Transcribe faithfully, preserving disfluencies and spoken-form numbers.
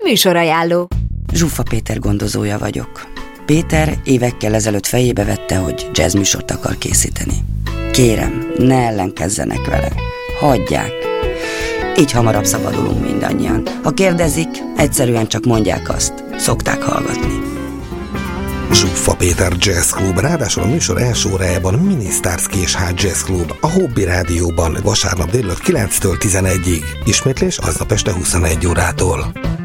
Műsorajánló. Zsuffa Péter gondozója vagyok. Péter évekkel ezelőtt fejébe vette, hogy jazzműsort akar készíteni. Kérem, ne ellenkezzenek vele. Hagyják. Így hamarabb szabadulunk mindannyian. Ha kérdezik, egyszerűen csak mondják azt. Szokták hallgatni. Zsuffa Péter Jazz Club, ráadásul a műsor első órájában Mini Starsky és Hutch Jazz Club, a Hobby Rádióban vasárnap délelőtt kilenctől tizenegyig. Ismétlés aznap este huszonegy órától.